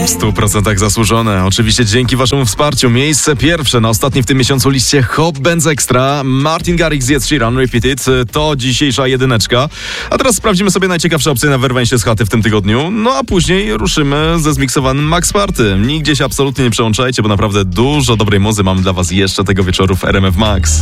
W 100% zasłużone. Oczywiście dzięki waszemu wsparciu. Miejsce pierwsze na ostatniej w tym miesiącu liście Hop Benz Extra. Martin Garrix, Ed Sheeran, Repeated. To dzisiejsza jedyneczka. A teraz sprawdzimy sobie najciekawsze opcje na wyrwanie się z chaty w tym tygodniu. No a później ruszymy ze zmiksowanym Max Party. Nigdzie się absolutnie nie przełączajcie, bo naprawdę dużo dobrej muzy mamy dla was jeszcze tego wieczoru w RMF Max.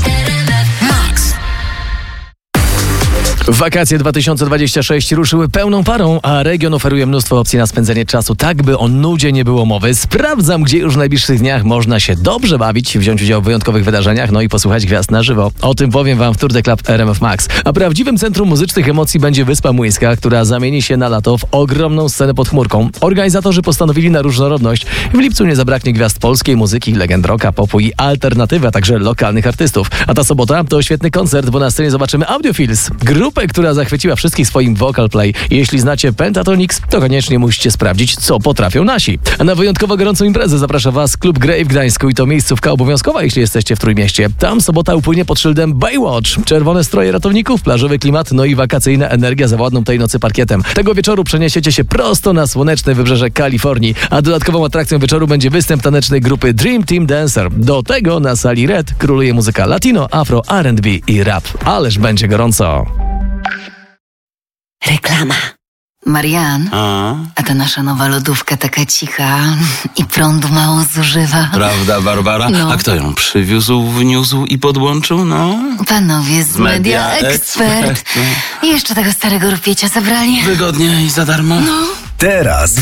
Wakacje 2026 ruszyły pełną parą, a region oferuje mnóstwo opcji na spędzenie czasu, tak by o nudzie nie było mowy. Sprawdzam, gdzie już w najbliższych dniach można się dobrze bawić, wziąć udział w wyjątkowych wydarzeniach, no i posłuchać gwiazd na żywo. O tym powiem wam w Tour de Club RMF Max. A prawdziwym centrum muzycznych emocji będzie Wyspa Młyńska, która zamieni się na lato w ogromną scenę pod chmurką. Organizatorzy postanowili na różnorodność. W lipcu nie zabraknie gwiazd polskiej muzyki, legend rocka, popu i alternatywy, a także lokalnych artystów. A ta sobota to świetny koncert, bo na scenie zobaczymy Audiophils, grupę, która zachwyciła wszystkich swoim vocal play. Jeśli znacie Pentatonix, to koniecznie musicie sprawdzić, co potrafią nasi. A na wyjątkowo gorącą imprezę zaprasza was Klub Grey w Gdańsku i to miejscówka obowiązkowa, jeśli jesteście w Trójmieście. Tam sobota upłynie pod szyldem Baywatch. Czerwone stroje ratowników, plażowy klimat, no i wakacyjna energia zawładną tej nocy parkietem. Tego wieczoru przeniesiecie się prosto na słoneczne wybrzeże Kalifornii, a dodatkową atrakcją wieczoru będzie występ tanecznej grupy Dream Team Dancer. Do tego na sali Red króluje muzyka latino, afro, R&B i rap. Ależ będzie gorąco. Reklama. Marian, a ta nasza nowa lodówka taka cicha i prądu mało zużywa. Prawda, Barbara? No. A kto ją przywiózł, wniósł i podłączył? No. Panowie z Media Expert. I jeszcze tego starego rupiecia zabrali. Wygodnie i za darmo. No. Teraz